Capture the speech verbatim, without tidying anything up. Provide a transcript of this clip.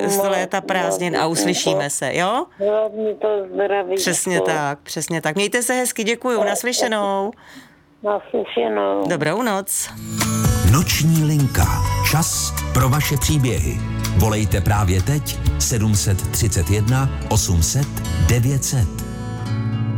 přes to léta prázdnin a uslyšíme se, jo? Hlavně to zdraví. Přesně tak, přesně tak. Mějte se hezky, děkuju, naslyšenou. Naslyšenou. Dobrou noc. Noční linka. Čas pro vaše příběhy. Volejte právě teď sedm set třicet jedna osm set devět set.